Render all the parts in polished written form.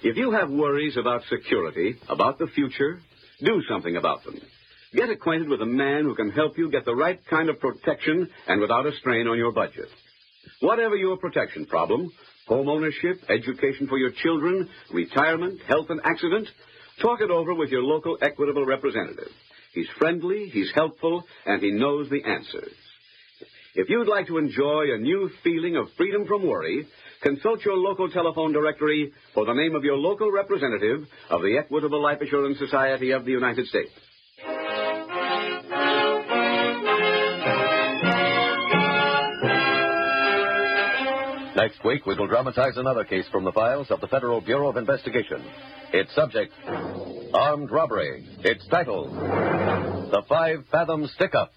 If you have worries about security, about the future, do something about them. Get acquainted with a man who can help you get the right kind of protection and without a strain on your budget. Whatever your protection problem, home ownership, education for your children, retirement, health and accident, talk it over with your local Equitable representative. He's friendly, he's helpful, and he knows the answers. If you'd like to enjoy a new feeling of freedom from worry, consult your local telephone directory for the name of your local representative of the Equitable Life Assurance Society of the United States. Next week, we will dramatize another case from the files of the Federal Bureau of Investigation. Its subject, armed robbery. Its title, The 5 Fathom Stick-Up.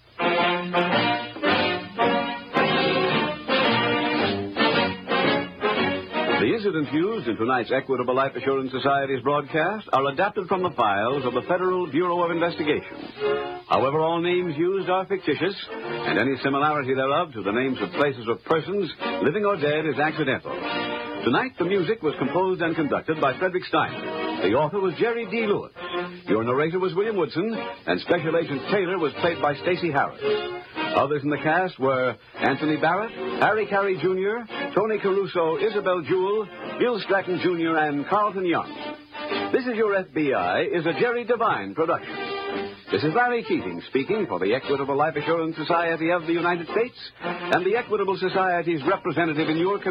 The incidents used in tonight's Equitable Life Assurance Society's broadcast are adapted from the files of the Federal Bureau of Investigation. However, all names used are fictitious, and any similarity thereof to the names of places or persons, living or dead, is accidental. Tonight, the music was composed and conducted by Frederick Steiner. The author was Jerry D. Lewis. Your narrator was William Woodson, and Special Agent Taylor was played by Stacey Harris. Others in the cast were Anthony Barrett, Harry Carey Jr., Tony Caruso, Isabel Jewell, Bill Stratton Jr., and Carlton Young. This Is Your FBI is a Jerry Devine production. This is Larry Keating speaking for the Equitable Life Assurance Society of the United States and the Equitable Society's representative in your community.